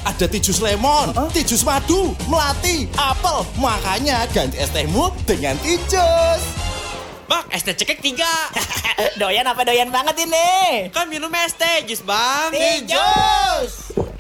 Ada teh jus lemon, teh jus madu, melati, apel. Makanya ganti es tehmu dengan teh jus. Bang, es teh cekik 3. Doyan apa doyan banget ini? Kan minum es teh jus, Bang. Teh jus.